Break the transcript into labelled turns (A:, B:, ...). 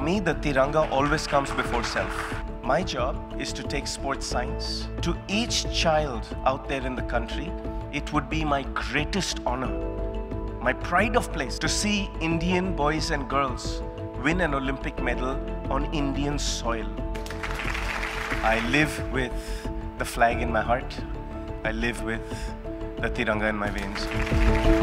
A: me, the Tiranga always comes before self. My job is to take sports science to each child out there in the country. It would be my greatest honor, my pride of place, to see Indian boys and girls win an Olympic medal on Indian soil. I live with the flag in my heart. I live with the Tiranga in my veins.